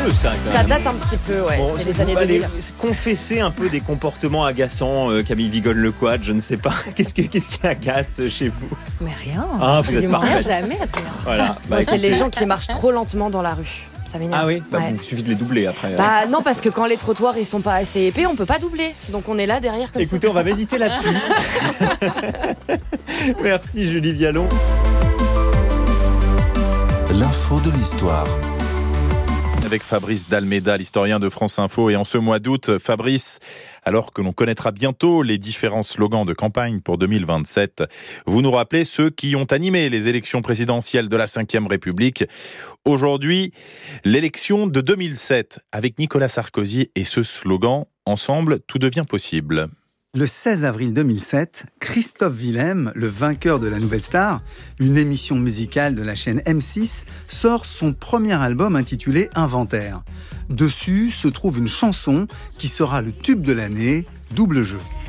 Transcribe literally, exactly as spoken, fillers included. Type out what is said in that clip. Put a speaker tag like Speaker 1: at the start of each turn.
Speaker 1: vieux, ça, quand
Speaker 2: Ça
Speaker 1: même.
Speaker 2: date un petit peu, ouais.
Speaker 1: Bon,
Speaker 2: c'est
Speaker 1: je
Speaker 2: les
Speaker 1: vous
Speaker 2: années deux
Speaker 1: allez
Speaker 2: mille.
Speaker 1: confesser un peu des comportements agaçants, euh, Camille Vigone-Lequat, je ne sais pas. Qu'est-ce, que, qu'est-ce qui agace chez vous?
Speaker 3: Mais rien.
Speaker 1: Ah, vous êtes
Speaker 3: Absolument rien,
Speaker 1: parfaite.
Speaker 3: jamais rien.
Speaker 1: Voilà. Bah,
Speaker 2: Moi, c'est
Speaker 1: écoutez.
Speaker 2: les gens qui marchent trop lentement dans la rue. Ça m'énerve.
Speaker 1: Ah oui, bah,
Speaker 2: Ouais.
Speaker 1: il suffit de les doubler après.
Speaker 2: Bah non, parce que quand les trottoirs ils sont pas assez épais, on peut pas doubler. Donc on est là derrière comme
Speaker 1: Écoutez, on va méditer là-dessus. Merci Julie Vialon.
Speaker 4: L'info de l'histoire.
Speaker 5: Avec Fabrice Dalméda, l'historien de France Info. Et en ce mois d'août, Fabrice, alors que l'on connaîtra bientôt les différents slogans de campagne pour deux mille vingt-sept, vous nous rappelez ceux qui ont animé les élections présidentielles de la cinquième République. Aujourd'hui, l'élection de deux mille sept, avec Nicolas Sarkozy et ce slogan « Ensemble, tout devient possible ».
Speaker 6: Le seize avril deux mille sept, Christophe Willem, le vainqueur de La Nouvelle Star, une émission musicale de la chaîne M six, sort son premier album intitulé Inventaire. Dessus se trouve une chanson qui sera le tube de l'année, Double Jeu.